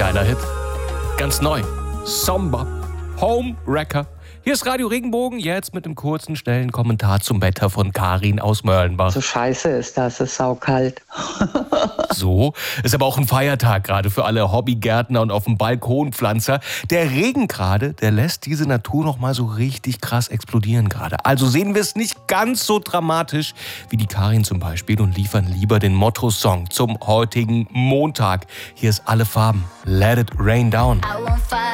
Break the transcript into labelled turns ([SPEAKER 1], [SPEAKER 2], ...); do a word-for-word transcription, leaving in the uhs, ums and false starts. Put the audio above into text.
[SPEAKER 1] Geiler Hit. Ganz neu. Somber. Home Wrecker. Hier ist Radio Regenbogen, jetzt mit einem kurzen, schnellen Kommentar zum Wetter von Karin aus Mörlenbach.
[SPEAKER 2] So scheiße ist das, es ist saukalt.
[SPEAKER 1] So, ist aber auch ein Feiertag gerade für alle Hobbygärtner und auf dem Balkonpflanzer. Der Regen gerade, der lässt diese Natur noch mal so richtig krass explodieren gerade. Also sehen wir es nicht ganz so dramatisch wie die Karin zum Beispiel und liefern lieber den Motto-Song zum heutigen Montag. Hier ist Alle Farben. Let it rain down.